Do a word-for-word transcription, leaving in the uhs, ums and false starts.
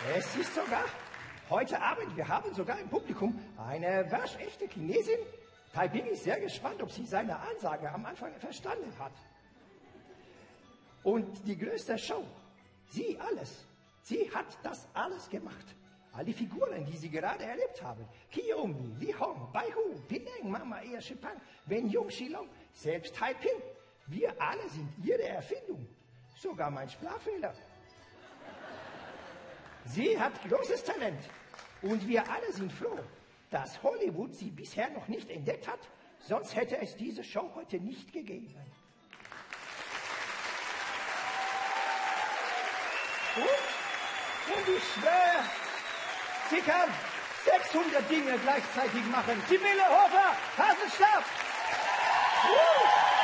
Es ist sogar heute Abend, wir haben sogar im Publikum eine waschechte Chinesin. Da bin ich sehr gespannt, ob sie seine Ansage am Anfang verstanden hat. Und die größte Show, sie alles, sie hat das alles gemacht. All die Figuren, die Sie gerade erlebt haben. Kiyomi, Li Hong, Bai Hu, Pineng, Mama Ea Shipang, Wen Yung Shilong, selbst Tai Ping. Wir alle sind Ihre Erfindung. Sogar mein Sprachfehler. Sie hat großes Talent. Und wir alle sind froh, dass Hollywood sie bisher noch nicht entdeckt hat. Sonst hätte es diese Show heute nicht gegeben. Und, und ich schwöre, sie kann sechshundert Dinge gleichzeitig machen. Sibylle Hofer, Hasenstadt! Uh!